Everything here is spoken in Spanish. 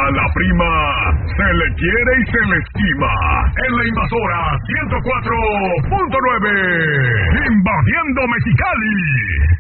A la prima se le quiere y se le estima. En la Invasora 104.9. Invadiendo Mexicali.